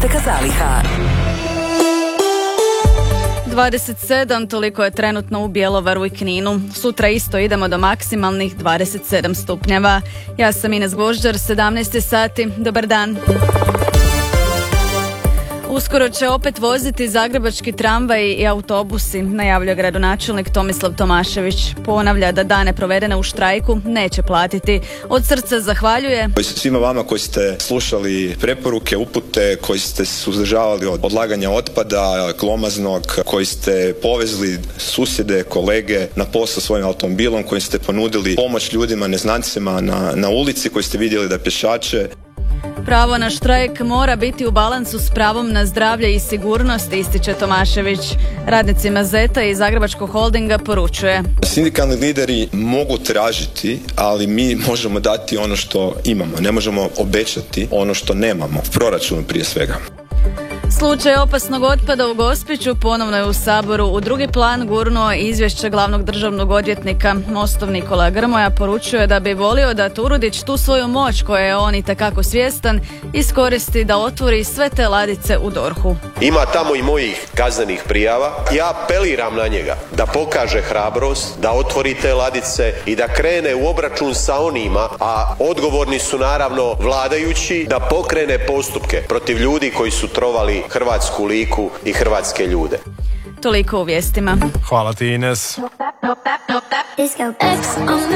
apteka Zaliha. 27, toliko je trenutno u Bjelovaru i Kninu. Sutra isto idemo do maksimalnih 27 stupnjeva. Ja sam Ines Gvožđar, 17 sati. Dobar dan. Uskoro će opet voziti zagrebački tramvaj i autobusi, najavljuje gradonačelnik Tomislav Tomašević. Ponavlja da dane provedene u štrajku neće platiti. Od srca zahvaljuje svima vama koji ste slušali preporuke, upute, koji ste se suzdržavali od odlaganja otpada glomaznog, koji ste povezli susjede, kolege na posao svojim automobilom, koji ste ponudili pomoć ljudima, neznancima na ulici, koji ste vidjeli da pješače. Pravo na štrajk mora biti u balansu s pravom na zdravlje i sigurnost, ističe Tomašević. Radnicima Zeta i Zagrebačkog holdinga poručuje: sindikalni lideri mogu tražiti, ali mi možemo dati ono što imamo. Ne možemo obećati ono što nemamo. U proračunu prije svega. Slučaj opasnog otpada u Gospiću ponovno je u Saboru u drugi plan gurnuo izvješće glavnog državnog odvjetnika. Mostov Nikola Grmoja poručuje da bi volio da Turudić tu svoju moć, koje je on itekako svjestan, iskoristi da otvori sve te ladice u DORH-u. Ima tamo i mojih kaznenih prijava. Ja apeliram na njega da pokaže hrabrost, da otvori te ladice i da krene u obračun sa onima, a odgovorni su naravno vladajući, da pokrene postupke protiv ljudi koji su trovali hrvatsku Liku i hrvatske ljude. Toliko u vijestima. Hvala ti, Ines.